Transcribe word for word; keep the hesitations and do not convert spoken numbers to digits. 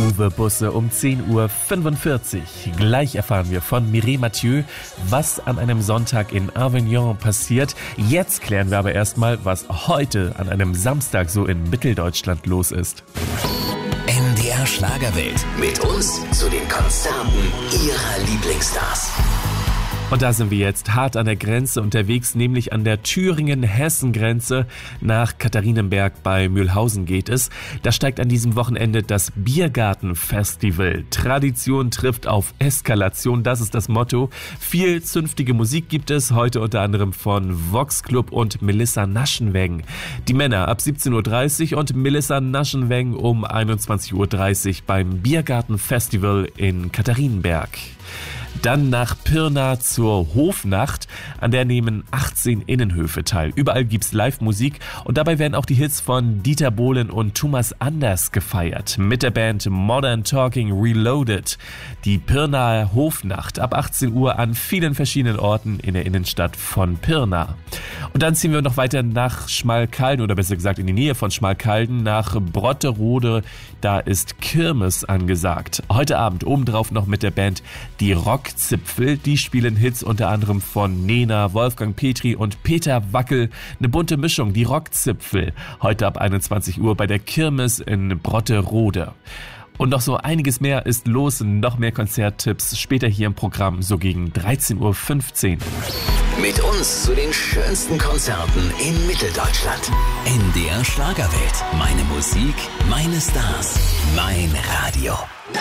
Uwe-Busse um zehn Uhr fünfundvierzig. Gleich erfahren wir von Mireille Mathieu, was an einem Sonntag in Avignon passiert. Jetzt klären wir aber erstmal, was heute an einem Samstag so in Mitteldeutschland los ist. N D R Schlagerwelt. Mit uns zu den Konzerten Ihrer Lieblingsstars. Und da sind wir jetzt hart an der Grenze unterwegs, nämlich an der Thüringen-Hessen-Grenze. Nach Katharinenberg bei Mühlhausen geht es. Da steigt an diesem Wochenende das Biergarten-Festival. Tradition trifft auf Eskalation, das ist das Motto. Viel zünftige Musik gibt es, heute unter anderem von Vox Club und Melissa Naschenweng. Die Männer ab siebzehn Uhr dreißig und Melissa Naschenweng um einundzwanzig Uhr dreißig beim Biergarten-Festival in Katharinenberg. Dann nach Pirna zur Hofnacht, an der nehmen achtzehn Innenhöfe teil. Überall gibt's Live-Musik und dabei werden auch die Hits von Dieter Bohlen und Thomas Anders gefeiert. Mit der Band Modern Talking Reloaded. Die Pirnaer Hofnacht ab achtzehn Uhr an vielen verschiedenen Orten in der Innenstadt von Pirna. Und dann ziehen wir noch weiter nach Schmalkalden, oder besser gesagt in die Nähe von Schmalkalden, nach Brotterode. Da ist Kirmes angesagt. Heute Abend obendrauf noch mit der Band Die Rockzipfel. Die spielen Hits unter anderem von Nena, Wolfgang Petri und Peter Wackel. Eine bunte Mischung, die Rockzipfel. Heute ab einundzwanzig Uhr bei der Kirmes in Brotterode. Und noch so einiges mehr ist los. Noch mehr Konzerttipps später hier im Programm, so gegen dreizehn Uhr fünfzehn. Mit uns zu den schönsten Konzerten in Mitteldeutschland. N D R Schlagerwelt. Meine Musik, meine Stars, mein Radio.